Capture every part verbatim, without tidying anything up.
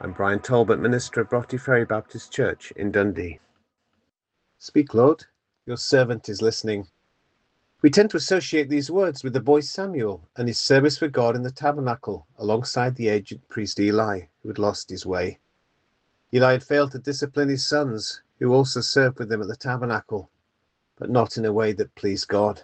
I'm Brian Talbot, minister of Broughty Ferry Baptist Church in Dundee. Speak, Lord, your servant is listening. We tend to associate these words with the boy Samuel and his service for God in the tabernacle alongside the aged priest Eli, who had lost his way. Eli had failed to discipline his sons, who also served with him at the tabernacle, but not in a way that pleased God.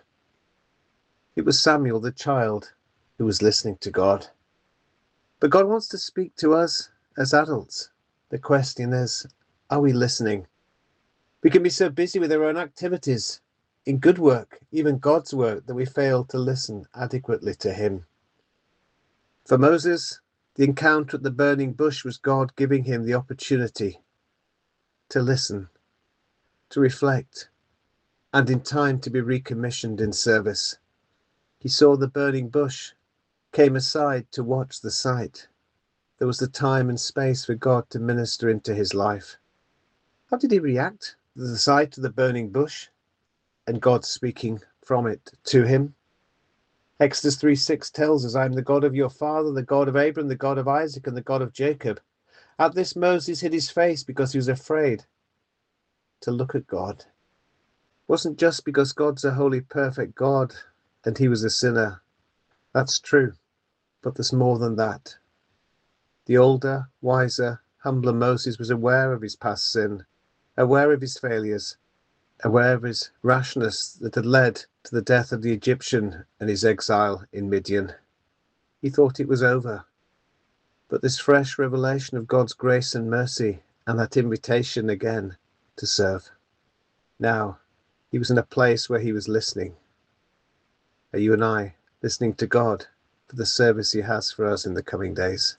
It was Samuel the child who was listening to God. But God wants to speak to us as adults. The question is, are we listening? We can be so busy with our own activities, in good work, even God's work, that we fail to listen adequately to him. For Moses, the encounter at the burning bush was God giving him the opportunity to listen, to reflect, and in time to be recommissioned in service. He saw the burning bush, came aside to watch the sight. There was the time and space for God to minister into his life. How did he react to the sight of the burning bush and God speaking from it to him? Exodus three six tells us, I am the God of your father, the God of Abraham, the God of Isaac, and the God of Jacob. At this Moses hid his face because he was afraid to look at God. It wasn't just because God's a holy, perfect God and he was a sinner. That's true, but there's more than that. The older, wiser, humbler Moses was aware of his past sin, aware of his failures, aware of his rashness that had led to the death of the Egyptian and his exile in Midian. He thought it was over. But this fresh revelation of God's grace and mercy and that invitation again to serve. Now, he was in a place where he was listening. Are you and I listening to God for the service he has for us in the coming days?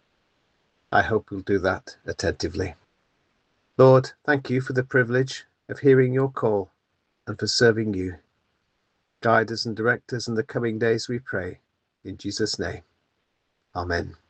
I hope we'll do that attentively. Lord, thank you for the privilege of hearing your call and for serving you. Guide us and direct us in the coming days, we pray. In Jesus' name, amen.